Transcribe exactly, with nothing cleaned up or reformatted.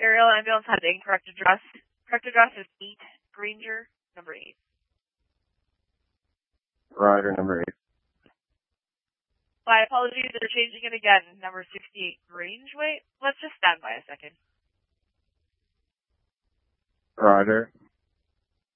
aerial ambulance had the incorrect address. Correct address is eight Granger, number eight. Rider number eight. My apologies, they're changing it again. Number sixty-eight Grange. Wait, let's just stand by a second. Rider.